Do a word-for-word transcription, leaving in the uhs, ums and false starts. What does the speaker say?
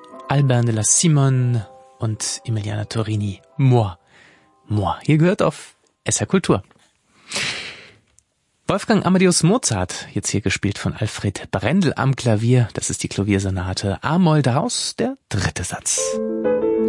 Albin de la Simone und Emiliana Torini. Moi, moi. Hier gehört auf S R Kultur. Wolfgang Amadeus Mozart, jetzt hier gespielt von Alfred Brendel am Klavier. Das ist die Klaviersonate A-Moll, daraus der dritte Satz.